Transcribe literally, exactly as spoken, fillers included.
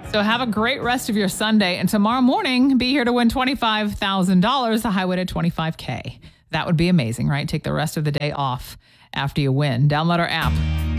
So have a great rest of your Sunday. And tomorrow morning, be here to win twenty-five thousand dollars, the highway to twenty-five K. That would be amazing, right? Take the rest of the day off after you win. Download our app.